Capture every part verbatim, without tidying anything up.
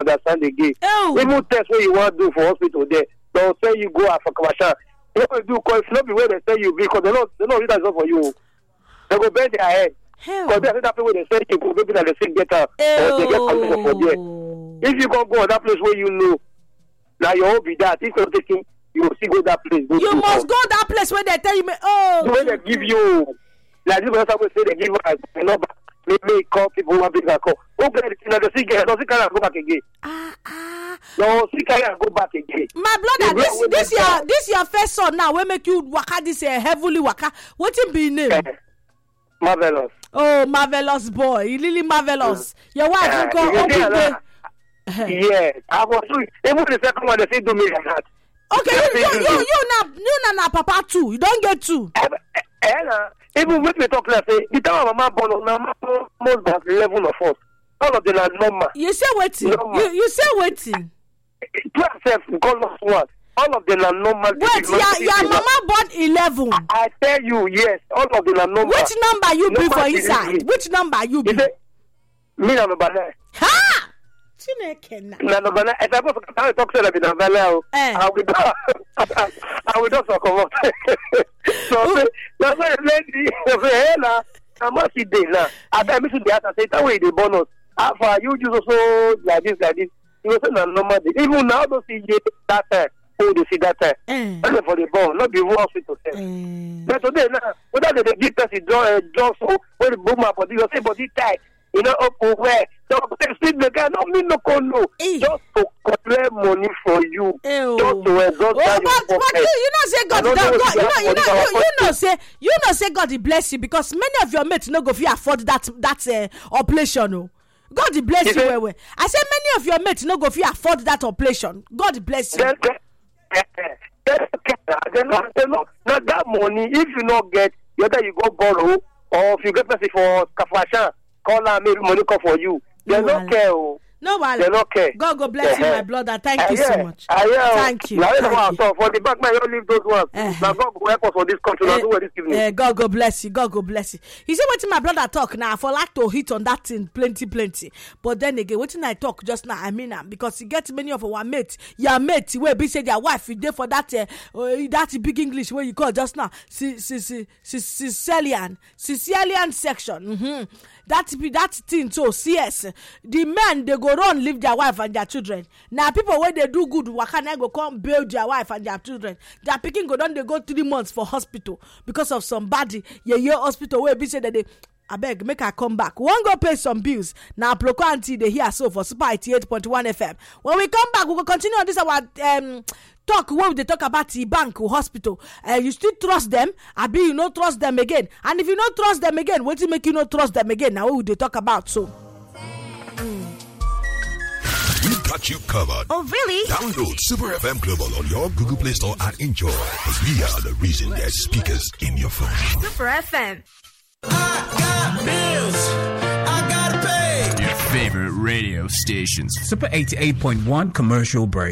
understand again. Oh. Even test what you want to do for hospital there, they'll say you go at for commercial. You know do because not be where they say you because they don't they don't read that for you. They go bend their head. Because they that place where they say you go maybe that they say get out or they get out for there. If you can go to that place where you know, now you will be that. If you're taking, you will still go that place. Go you must go that place where they tell you, oh. The way they give you, like this person will say they give you a number. They may call people who have been call. Okay, the sick guy, no sick guy go back again. Ah ah. No sick guy go back again. My brother, this this your this your first son now. We make you waka this uh, heavily waka. What him be name? Uh, Marvelous. Oh, marvelous boy, really marvelous. Mm. Your wife uh, go open. Yeah, I was even the second one they say do me like that. Okay, you you you, you now you now na papa too. You don't get two. Eh, eh, even with me talk like say the time mama born na mama most has eleven of us. All of them are normal. You say waiting. You you say waiting. Twelve self call us one. All of them are normal. Wait, your your mama born eleven. I, I tell you, yes, all of them are normal. Which number you be for inside? Which number you be? Me na number nine. Ha! Na number nine. If I go to talk to them in Valley, I will I will just come out. So that's why lady say, hey na, I must see day now. I tell me to the other say that way the bonus. After you just also like this like this. You say na normal day. Even now don't see that time. Oh, they see that time. Mm. Only for the ball, not the hospital. Mm. But today now, whether they give us a draw, draw so when the boom up, but you say body tight. You know, up where don't speak the guy, don't mean no no. Just to collect money for you. Ew. Just to exhaust oh, that but, but you, you know say God, God, God you know, you know, you, you know say you know say God bless you because many of your mates no go fit afford that that uh, operation. Oh. God bless you, well, well. I say many of your mates no go fit afford that operation. God bless you. Then, then, then, now that money, if you not get, whether you go borrow or if you get person for kafashan, call her, maybe money come for you. They no don't care. Oh. No, well, they don't care. God, God bless uh-huh. you, my brother. Thank uh, you yeah. so much. Uh, yeah. Thank you. Now, Thank you. For the back, man, you leave those ones. Uh-huh. Now, God will help us for this country. Uh, now, do this evening. Uh, God, God bless you. God, God bless you. You see what my brother talk now? For like to hit on that thing, plenty, plenty. But then again, what I talk just now, I mean, because you get many of our mates, your mates, where be say their wife, you there for that, uh, that big English where you call just now, Sicilian, Sicilian section. Mm-hmm. That that thing so yes, the men they go run leave their wife and their children. Now people when they do good, waka na go come build their wife and their children. Their picking go down, they go three months for hospital because of somebody. Yeah, yeah, hospital where be say that they. I beg, make her come back. One go pay some bills. Now, Ploko Auntie, they hear so for Super eighty-eight point one F M. When we come back, we will continue on this our um talk where they talk about the bank or hospital. Uh, you still trust them? I be you not trust them again. And if you not trust them again, what will make you not trust them again? Now, what will they talk about? So. We've got you covered. Oh, really? Download Super F M Global on your Google Play Store and enjoy. Because we are the reason there's speakers in your phone. Super F M. I got bills. I gotta pay. Your favorite radio stations. Super eighty-eight point one commercial break.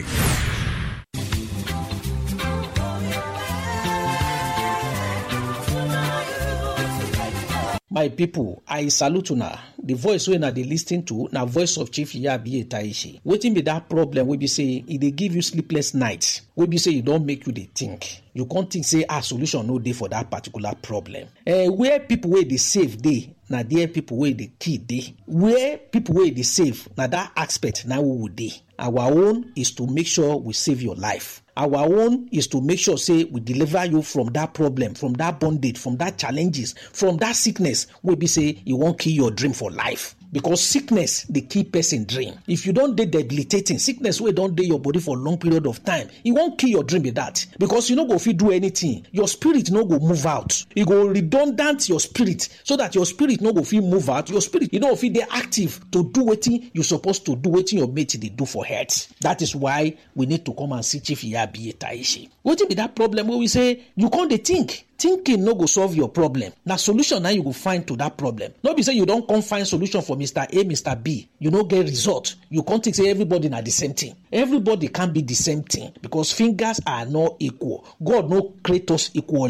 My people, I salute una. The voice when I dey listen to na voice of Chief Iyabi Taishi. Wetin be that problem wey be say e dey give you sleepless nights? Wey be say e don make you dey think. You can't think say a solution no dey for that particular problem. Uh, where people wey dey save dey, na there people wey dey kill dey. Where people wey dey save, na that aspect na we dey. Our own is to make sure we save your life. Our own is to make sure say we deliver you from that problem, from that bondage, from that challenges, from that sickness wey be say you won't kill your dream for life. Because sickness dey kill person dream. If you don't dey debilitating, sickness wey don dey your body for a long period of time, e won't kill your dream with that. Because you no go fit do anything. Your spirit no go move out. E go redundant your spirit so that your spirit no go fit move out. Your spirit you no go fit dey active to do wetin you supposed to do, wetin your mate dey do for health. That is why we need to come and see Chief Iyabi Taishi. Wetin be that problem wey we say you can't dey think? Thinking no go solve your problem. Na solution now you go find to that problem. No be say you don't come find solution for Mister A, Mister B. You no get result. You can't think say everybody na the same thing. Everybody can't be the same thing because fingers are not equal. God no create us equally.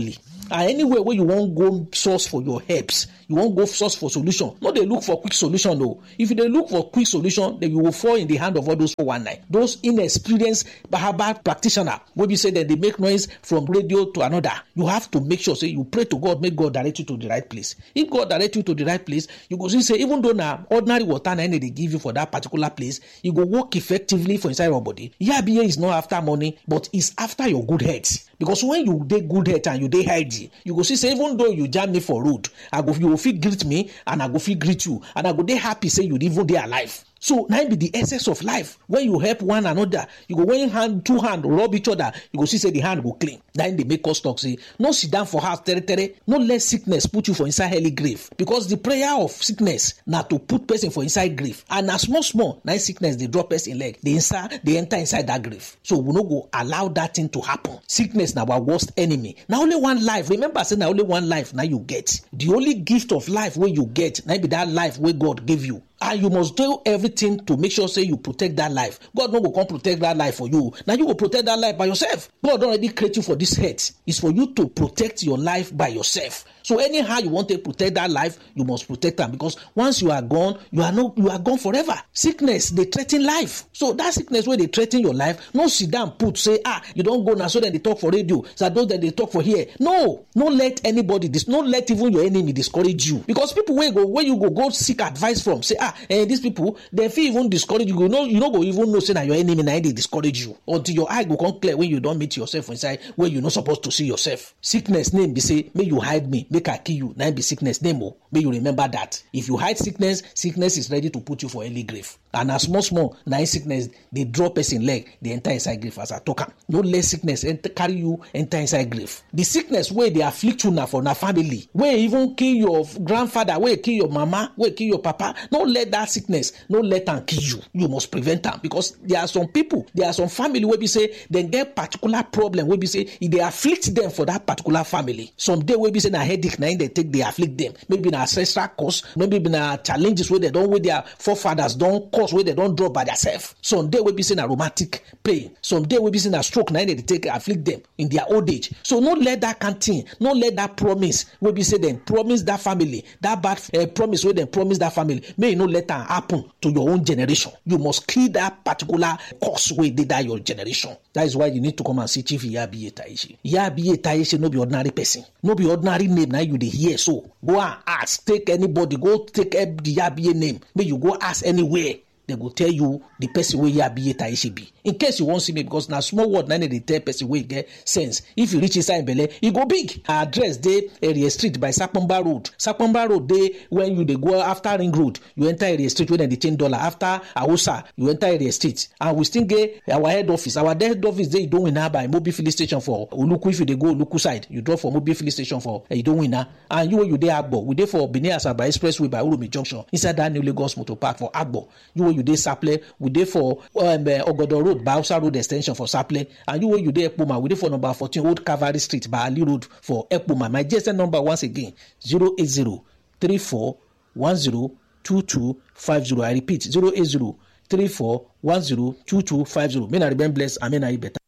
And anywhere where you won't go source for your helps, you won't go source for solution. No, they look for quick solution though. If they look for quick solution, then you will fall in the hand of all those four one nine. Those inexperienced Bahaba practitioner, when you say that they make noise from radio to another, you have to make sure say you pray to God, make God direct you to the right place. If God direct you to the right place, you go see say even though now ordinary water na they give you for that particular place, you go work effectively for inside your body. Yabiye is not after money, but it's after your good health. Because when you dey good health and you dey healthy, you go see say even though you jam me for road, I go you go fit greet me and I go fit greet you and I go dey happy say you even dey alive. So now be the essence of life. When you help one another, you go when hand two hand rub each other, you go see say the hand go clean. Then they make us talk say no sit down for house tere tere, no let sickness put you for inside hell grave. Because the prayer of sickness na to put person for inside grave. And as small small, now sickness they drop us in leg, they inside they enter inside that grave. So we no go allow that thing to happen. Sickness na our worst enemy. Now only one life. Remember say now only one life now you get. The only gift of life where you get, now be that life where God gave you. And you must do everything to make sure say you protect that life. God no go come protect that life for you. Now you go protect that life by yourself. God already create you for this health. It's for you to protect your life by yourself. So anyhow you want to protect that life, you must protect them, because once you are gone, you are no, you are gone forever. Sickness, they threaten life. So that sickness where they threaten your life, no sit down, put say ah you don't go now. So then they talk for radio. So those that they talk for here. No, no let anybody this. No let even your enemy discourage you, because people where go where you go go seek advice from. Say ah eh, these people they feel even discourage you. You know you don't go even know say that your enemy now they discourage you until your eye go come clear when you don't meet yourself inside where you're not supposed to see yourself. Sickness name be say may you hide me. Make I kill you. Now be sickness name. Oh, may you remember that. If you hide sickness, sickness is ready to put you for early grave. And as small small, now sickness they drop person leg, they enter inside grave as I talk. No less sickness enter, carry you enter inside grave. The sickness where they afflict you now for na family, where even kill your grandfather, where kill your mama, where kill your papa. No let that sickness, no let them kill you. You must prevent them, because there are some people, there are some family where we say they get particular problem where we say if they afflict them for that particular family. Some day where we say na headache now they take they afflict them. Maybe na ancestral cause, maybe na challenges where they don't where their forefathers don't cause where they don't drop by themselves. Some day we be saying a rheumatic pain. Some day we be saying a stroke. Now they take afflict them in their old age. So no let that canteen, no let that promise we be say them promise that family that bad uh, promise where they promise that family. May you not let that happen to your own generation. You must clear that particular cause where they die your generation. That is why you need to come and see Chief Yabiye Taishi. Yabiye Taishi no be ordinary person, no be ordinary name. Now you dey hear so go and ask. Take anybody, go take the Yabiye name. May you go ask anywhere. They will tell you the person where Yabiye Taishi be. In case you won't see me, because now small word, now they tell person where you get sense. If you reach inside Bele, you go big. Our address they area street by Sapomba Road. Sapomba Road they when you they go after Ring Road, you enter area street where they change dollar. After Awusa, you enter area street, and we still get our head office. Our head office they don't win now by Mobile Filling Station for Uluku. If you they go Uluku side, you drop for Mobile Filling Station for uh, you don't win now. And you you there Agbo, we there for Benin Asaba Expressway by Urumi Junction inside that New Lagos Motor Park for Agbo. You you there Saple, we there for um, uh, Ogodo Road, Bausa Road extension for Saple, and you you there Ekpoma, we there for number fourteen Old Cavalry Street by Ali Road for Ekpoma. My G S M number once again zero eight zero three four one zero two two five zero. I repeat zero eight zero three four one zero two two five zero. May I remain blessed. Amen. I better.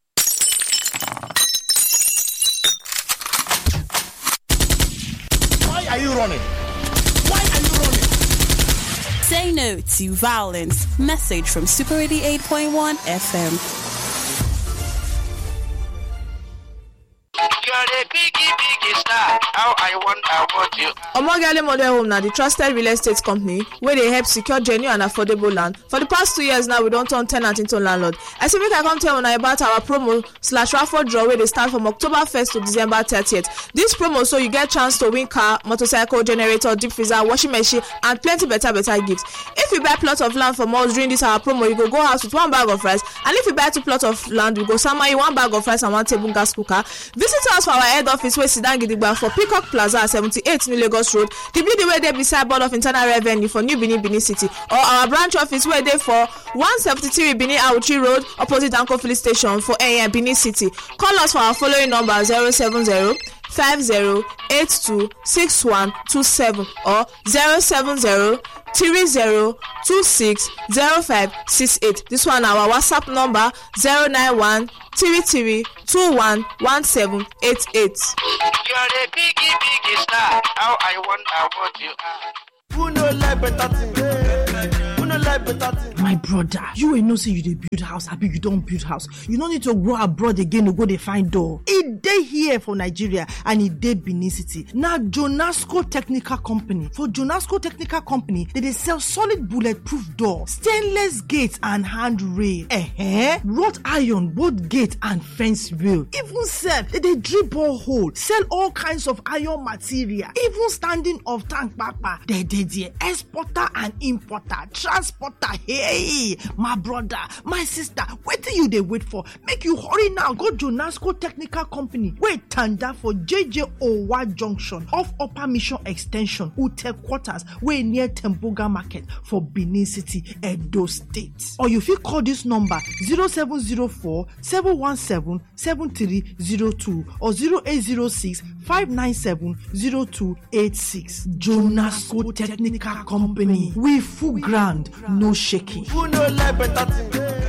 Why are you running? Why are you running? Say no to violence. Message from Super eighty-eight point one F M. You're a biggie, biggie star. How I wonder what you. Omogale Model Home na the trusted real estate company where they help secure genuine and affordable land. For the past two years now, we don't turn tenant into landlord. I say make I come tell you about our promo slash raffle draw where they start from October first to December thirtieth. This promo so you get chance to win car, motorcycle, generator, deep freezer, washing machine, and plenty better better gifts. If you buy plot of land from us during this our promo, you go go house with one bag of rice, and if you buy two plot of land, we go summon you one bag of rice and one table gas cooker. Visit us for our head office where Sidan Gidigba for Peacock Plaza seventy-eight New Lagos Road, the building where they beside Board of Internal Revenue for New Benin Benin City, or our branch office where they for one seventy-three Benin Auchi Road opposite Anko Filling Station for A M Benin City. Call us for our following number zero seven zero five zero eight two six one two seven or zero seven zero three zero two six zero five six eight. This one our WhatsApp number zero nine one three three two one one seven eight eight. You're a biggie, biggie star. How I wonder what you are. Who no like better thing? Who no like better thing? My brother, you ain't know say you dey build house, happy you don't build house. You don't need to go abroad again to go dey find door. It dey here for Nigeria and it dey Benin City. Now Jonasco Technical Company. For Jonasco Technical Company, they dey sell solid bulletproof door, stainless gates and handrail, eh, wrought iron, both gate and fence rail. Even sef, they dey drill borehole, sell all kinds of iron material, even standing of tank papa. They dey there, exporter and importer, transporter. Hey, my brother, my sister, what do you they wait for? Make you hurry now. Go Jonasco Technical Company. Wait, tanda for J J Owa Junction off Upper Mission Extension, Ute Quarters, way near Temboga Market for Benin City, Edo State. Or you fit call this number zero seven zero four seven one seven seven three zero two or zero eight zero six five nine seven zero two eight six. Jonasco Technical Company. We full ground, no shaking. Who no like better thing?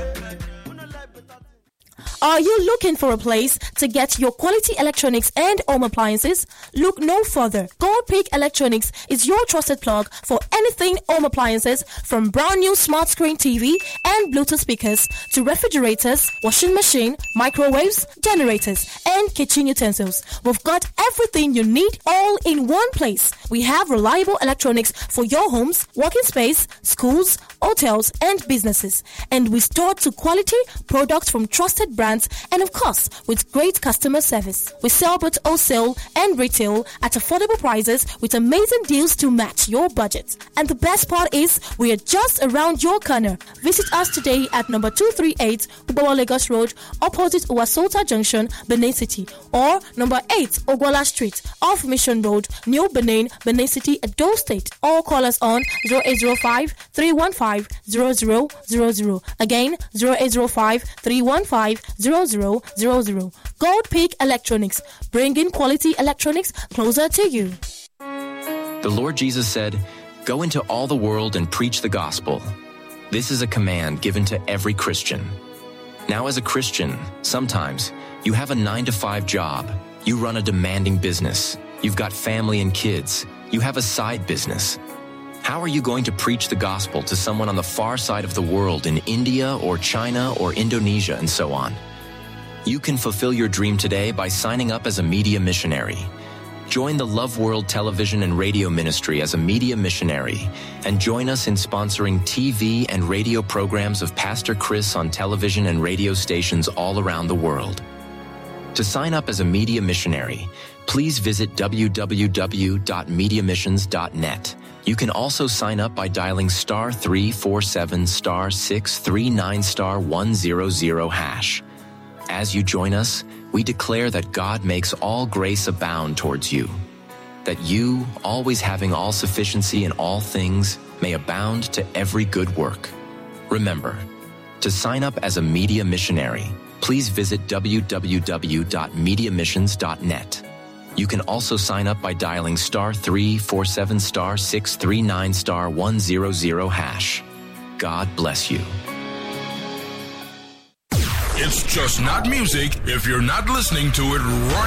Are you looking for a place to get your quality electronics and home appliances? Look no further. Gold Peak Electronics is your trusted plug for anything home appliances, from brand new smart screen T V and Bluetooth speakers to refrigerators, washing machine, microwaves, generators, and kitchen utensils. We've got everything you need all in one place. We have reliable electronics for your homes, working space, schools, hotels, and businesses. And we store to quality products from trusted brands, and of course with great customer service. We sell both wholesale and retail at affordable prices with amazing deals to match your budget. And the best part is we are just around your corner. Visit us today at number two thirty-eight Ubawa Lagos Road, opposite Uwasota Junction, Benin City, or number eight Ogwala Street off Mission Road, New Benin, Benin City, Edo State. Or call us on zero eight zero five three one five zero zero zero zero. Again, zero eight zero five three one five zero zero zero zero. Gold Peak Electronics, bringing quality electronics closer to you. The Lord Jesus said, "Go into all the world and preach the gospel." This is a command given to every Christian. Now, as a Christian, sometimes you have a nine to five job, you run a demanding business, you've got family and kids, you have a side business. How are you going to preach the gospel to someone on the far side of the world in India or China or Indonesia and so on? You can fulfill your dream today by signing up as a media missionary. Join the Love World Television and Radio Ministry as a media missionary and join us in sponsoring T V and radio programs of Pastor Chris on television and radio stations all around the world. To sign up as a media missionary, please visit w w w dot media missions dot net. You can also sign up by dialing star three four seven star six three nine star one zero zero hash. As you join us, we declare that God makes all grace abound towards you, that you, always having all sufficiency in all things, may abound to every good work. Remember, to sign up as a media missionary, please visit w w w dot media missions dot net. You can also sign up by dialing star three four seven star six three nine star one zero zero hash. God bless you. It's just not music if you're not listening to it right